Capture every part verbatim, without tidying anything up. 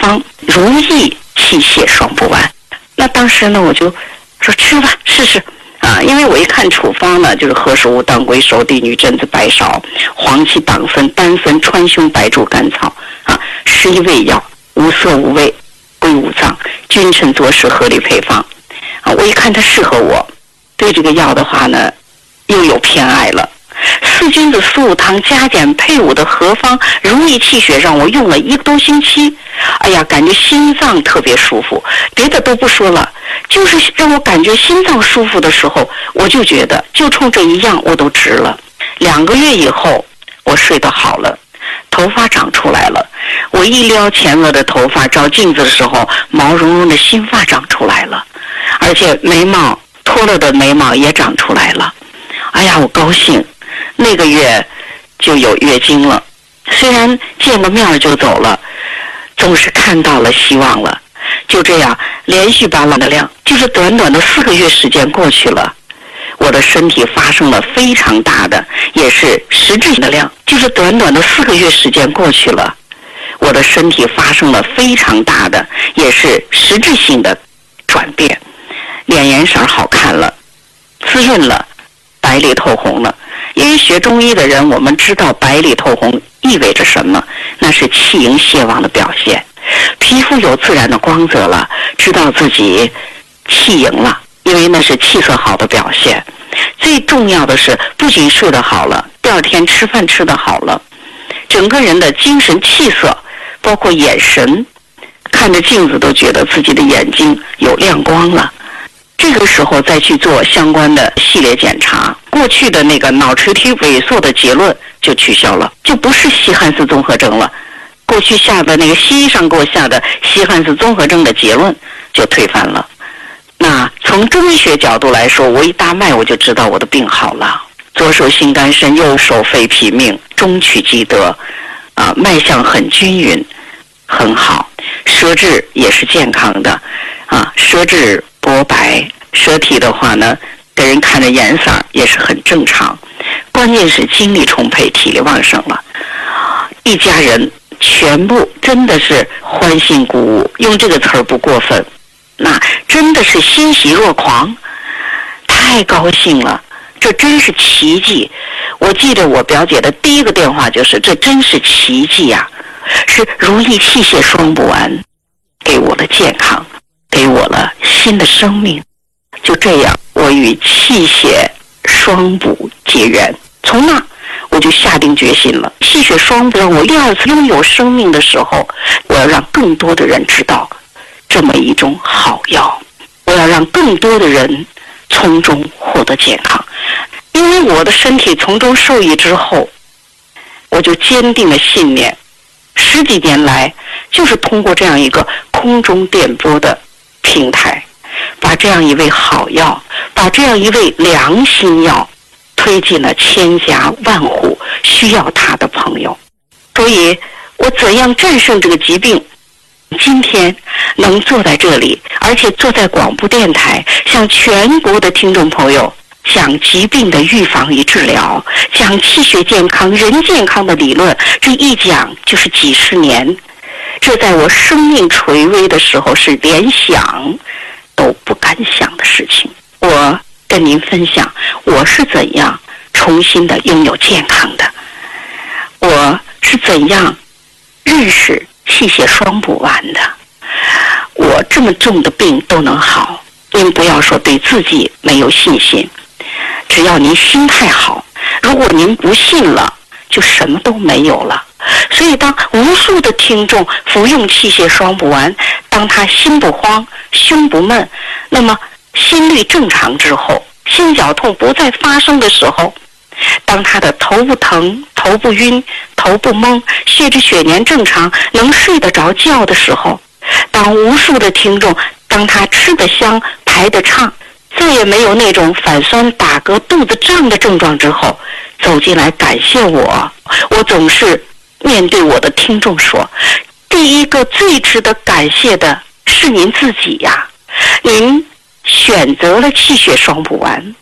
方如意气血双补丸。那当时呢，我就说吃吧，试试啊，因为我一看处方呢，就是何首乌、当归、熟地、女贞子、白芍、黄芪、党参、丹参、川芎、白术、甘草啊，十一味药，无色无味，归五脏，君臣佐使，合理配方啊。我一看它适合我，对这个药的话呢，又有偏爱了。四君子四物汤加减配伍的合方如意气血，让我用了一个多星期，哎呀，感觉心脏特别舒服，别的都不说了，就是让我感觉心脏舒服的时候，我就觉得就冲这一样我都值了。两个月以后，我睡得好了，头发长出来了，我一撩前额的头发，照镜子的时候，毛茸茸的新发长出来了，而且眉毛脱了的眉毛也长出来了。哎呀，我高兴。那个月就有月经了，虽然见个面就走了，总是看到了希望了。就这样连续把老的量，就是短短的四个月时间过去了，我的身体发生了非常大的，也是实质性的量，就是短短的四个月时间过去了，我的身体发生了非常大的，也是实质性的转变，脸颜色好看了，滋润了，白里透红了。因为学中医的人，我们知道白里透红意味着什么，那是气盈血旺的表现。皮肤有自然的光泽了，知道自己气盈了，因为那是气色好的表现。最重要的是，不仅睡得好了，第二天吃饭吃得好了，整个人的精神气色，包括眼神，看着镜子都觉得自己的眼睛有亮光了。这个时候再去做相关的系列检查，过去的那个脑垂体萎缩的结论就取消了，就不是希汉斯综合征了。过去下的那个西医上给我下的希汉斯综合征的结论就推翻了。那从中医学角度来说，我一搭脉我就知道我的病好了。左手心肝肾，右手肺脾命，中取积德，啊，脉象很均匀，很好。舌质也是健康的，啊，舌质薄白，舌体的话呢，给人看着颜色也是很正常，关键是精力充沛，体力旺盛了。一家人全部真的是欢欣鼓舞，用这个词儿不过分，那真的是欣喜若狂，太高兴了，这真是奇迹。我记得我表姐的第一个电话就是，这真是奇迹呀、啊，是如意气血双补丸给我了健康，给我了新的生命。就这样，我与气血双补结缘，从那我就下定决心了，气血双补让我第二次拥有生命的时候，我要让更多的人知道这么一种好药，我要让更多的人从中获得健康。因为我的身体从中受益之后，我就坚定了信念，十几年来就是通过这样一个空中电波的平台，把这样一味好药，把这样一味良心药推进了千家万户需要它的朋友。所以我怎样战胜这个疾病，今天能坐在这里，而且坐在广播电台，向全国的听众朋友讲疾病的预防与治疗，讲气血健康、人健康的理论，这一讲就是几十年。这在我生命垂危的时候是连想都不敢想的事情。我跟您分享我是怎样重新的拥有健康的，我是怎样认识气血双补丸的，我这么重的病都能好。您不要说对自己没有信心，只要您心态好，如果您不信了，就什么都没有了。所以当无数的听众服用气血双补丸，当他心不慌，胸不闷，那么心率正常之后，心绞痛不再发生的时候，当他的头不疼，头不晕，头不懵，血脂血粘正常，能睡得着觉的时候，当无数的听众当他吃得香，排得畅，再也没有那种反酸打嗝肚子胀的症状之后，走进来感谢我，我总是面对我的听众说，第一个最值得感谢的是您自己呀，您选择了气血双补丸，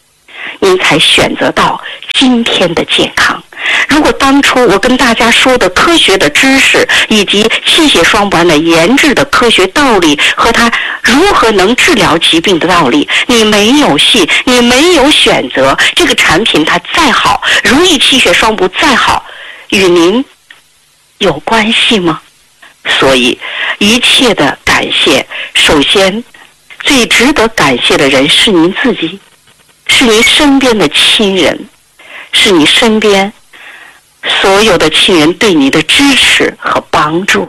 您才选择到今天的健康。如果当初我跟大家说的科学的知识，以及气血双补丸的研制的科学道理和它如何能治疗疾病的道理，你没有信，你没有选择，这个产品它再好，如意气血双补再好，与您有关系吗？所以一切的感谢，首先最值得感谢的人是您自己，是您身边的亲人，是你身边所有的亲人对你的支持和帮助。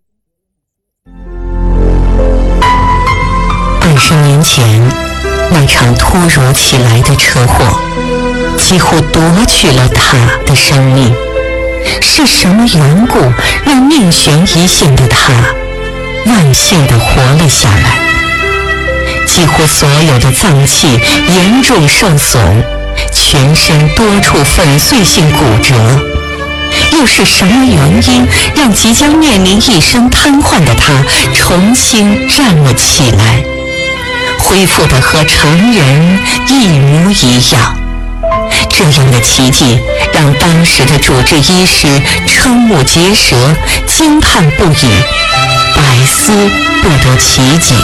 二十年前，那场突如其来的车祸，几乎夺去了他的生命。是什么缘故让命悬一线的他，万幸地活了下来？几乎所有的脏器严重受损，全身多处粉碎性骨折。又是什么原因让即将面临一生瘫痪的他重新站了起来，恢复得和常人一模一样？这样的奇迹让当时的主治医师瞠目结舌，惊叹不已，百思不得其解。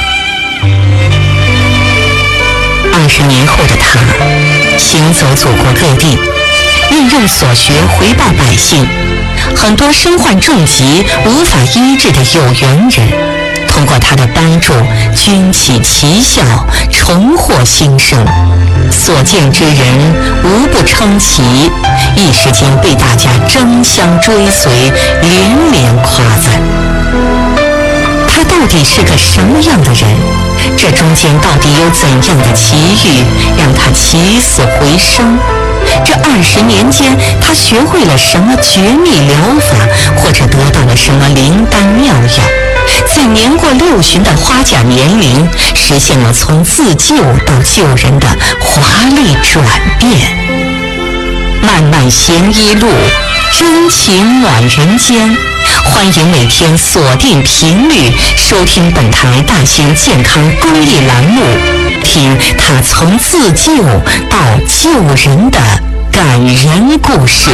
二十年后的他行走祖国各地，运用所学回报百姓。很多身患重疾无法医治的有缘人，通过他的帮助均起奇效，重获新生。所见之人无不称奇，一时间被大家争相追随，连连夸赞。他到底是个什么样的人？这中间到底有怎样的奇遇让他起死回生？这二十年间，他学会了什么绝密疗法，或者得到了什么灵丹妙药，在年过六旬的花甲年龄，实现了从自救到救人的华丽转变。漫漫闲医路，真情暖人间。欢迎每天锁定频率收听本台大型健康公益栏目，听他从自救到救人的感人故事。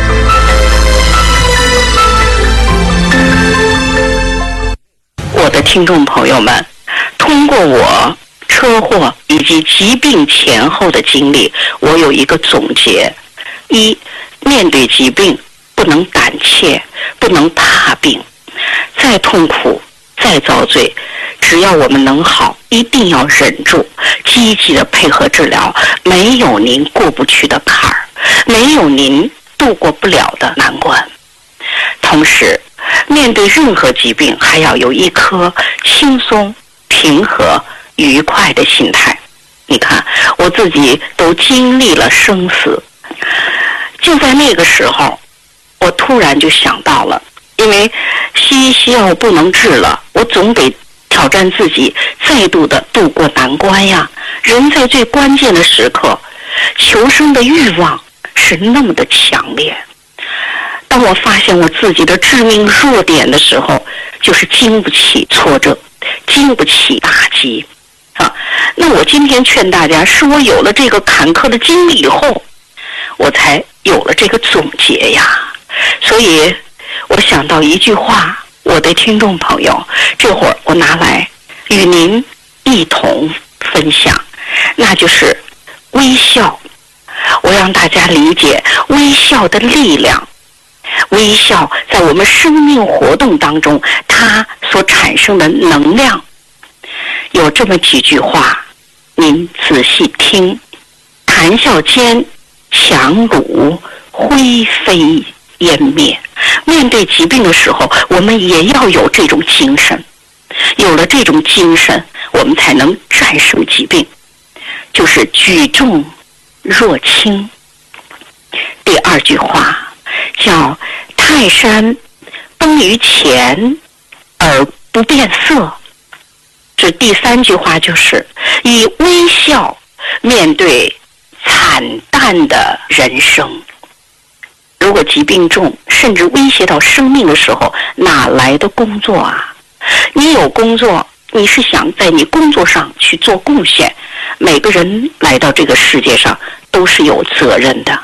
我的听众朋友们，通过我车祸以及疾病前后的经历，我有一个总结：一，面对疾病不能胆怯，不能怕病，再痛苦再遭罪，只要我们能好，一定要忍住，积极的配合治疗，没有您过不去的坎儿，没有您度过不了的难关。同时面对任何疾病，还要有一颗轻松、平和、愉快的心态。你看，我自己都经历了生死，就在那个时候，我突然就想到了，因为西医西药不能治了，我总得挑战自己，再度的度过难关呀。人在最关键的时刻，求生的欲望是那么的强烈。当我发现我自己的致命弱点的时候，就是经不起挫折，经不起打击啊。那我今天劝大家，是我有了这个坎坷的经历以后，我才有了这个总结呀。所以我想到一句话，我的听众朋友，这会儿我拿来与您一同分享，那就是微笑。我让大家理解微笑的力量，微笑在我们生命活动当中它所产生的能量。有这么几句话，您仔细听：谈笑间，强弩灰飞烟灭。面对疾病的时候，我们也要有这种精神，有了这种精神，我们才能战胜疾病，就是举重若轻。第二句话叫泰山崩于前而不变色。这第三句话就是以微笑面对惨淡的人生。如果疾病重，甚至威胁到生命的时候，哪来的工作啊？你有工作， 你是想在你工作上去做贡献。每个人来到这个世界上都是有责任的，